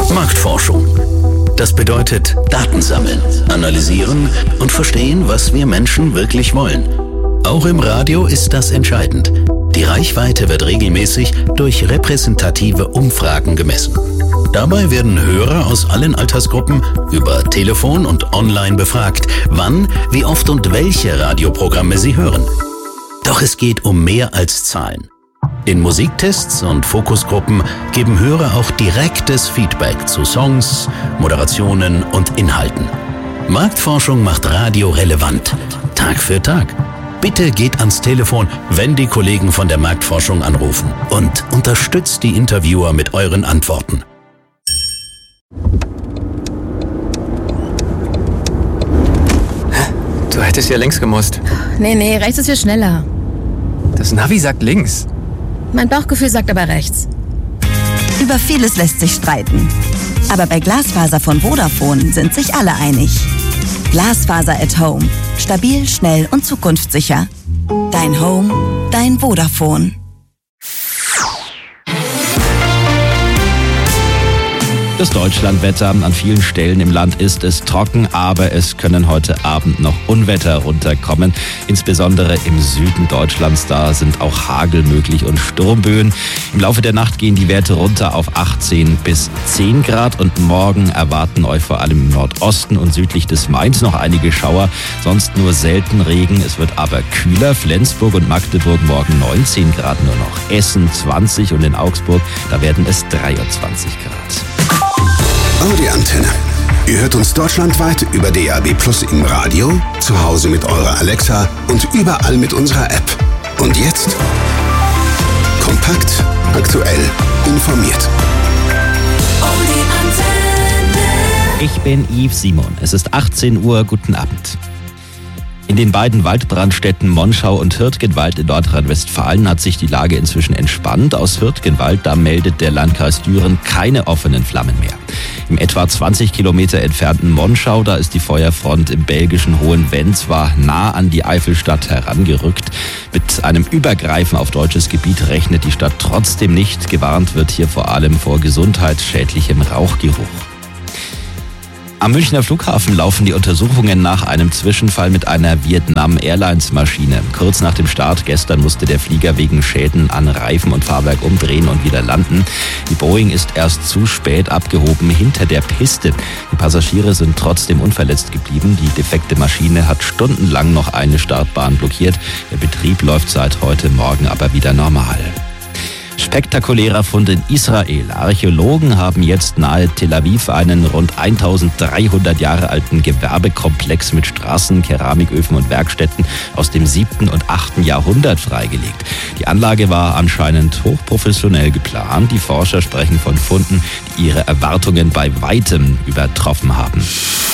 Marktforschung. Das bedeutet Daten sammeln, analysieren und verstehen, was wir Menschen wirklich wollen. Auch im Radio ist das entscheidend. Die Reichweite wird regelmäßig durch repräsentative Umfragen gemessen. Dabei werden Hörer aus allen Altersgruppen über Telefon und online befragt, wann, wie oft und welche Radioprogramme sie hören. Doch es geht um mehr als Zahlen. In Musiktests und Fokusgruppen geben Hörer auch direktes Feedback zu Songs, Moderationen und Inhalten. Marktforschung macht Radio relevant, Tag für Tag. Bitte geht ans Telefon, wenn die Kollegen von der Marktforschung anrufen, und unterstützt die Interviewer mit euren Antworten. Du hättest ja links gemusst. Nee, rechts ist viel schneller. Das Navi sagt links. Mein Bauchgefühl sagt aber rechts. Über vieles lässt sich streiten. Aber bei Glasfaser von Vodafone sind sich alle einig. Glasfaser at Home. Stabil, schnell und zukunftssicher. Dein Home, dein Vodafone. Das Deutschlandwetter. An vielen Stellen im Land ist es trocken, aber es können heute Abend noch Unwetter runterkommen. Insbesondere im Süden Deutschlands, da sind auch Hagel möglich und Sturmböen. Im Laufe der Nacht gehen die Werte runter auf 18 bis 10 Grad und morgen erwarten euch vor allem im Nordosten und südlich des Mains noch einige Schauer, sonst nur selten Regen. Es wird aber kühler. Flensburg und Magdeburg morgen 19 Grad nur noch. Essen 20 und in Augsburg, da werden es 23 Grad. Audi Antenne. Ihr hört uns deutschlandweit über DAB+ im Radio, zu Hause mit eurer Alexa und überall mit unserer App. Und jetzt kompakt, aktuell, informiert. Audi Antenne. Ich bin Yves Simon. Es ist 18 Uhr. Guten Abend. In den beiden Waldbrandstädten Monschau und Hürtgenwald in Nordrhein-Westfalen hat sich die Lage inzwischen entspannt. Aus Hürtgenwald, da meldet der Landkreis Düren keine offenen Flammen mehr. Im etwa 20 Kilometer entfernten Monschau, da ist die Feuerfront im belgischen Hohenvenn zwar nah an die Eifelstadt herangerückt. Mit einem Übergreifen auf deutsches Gebiet rechnet die Stadt trotzdem nicht. Gewarnt wird hier vor allem vor gesundheitsschädlichem Rauchgeruch. Am Münchner Flughafen laufen die Untersuchungen nach einem Zwischenfall mit einer Vietnam Airlines Maschine. Kurz nach dem Start gestern musste der Flieger wegen Schäden an Reifen und Fahrwerk umdrehen und wieder landen. Die Boeing ist erst zu spät abgehoben hinter der Piste. Die Passagiere sind trotzdem unverletzt geblieben. Die defekte Maschine hat stundenlang noch eine Startbahn blockiert. Der Betrieb läuft seit heute Morgen aber wieder normal. Spektakulärer Fund in Israel. Archäologen haben jetzt nahe Tel Aviv einen rund 1300 Jahre alten Gewerbekomplex mit Straßen, Keramiköfen und Werkstätten aus dem 7. und 8. Jahrhundert freigelegt. Die Anlage war anscheinend hochprofessionell geplant. Die Forscher sprechen von Funden, die ihre Erwartungen bei weitem übertroffen haben.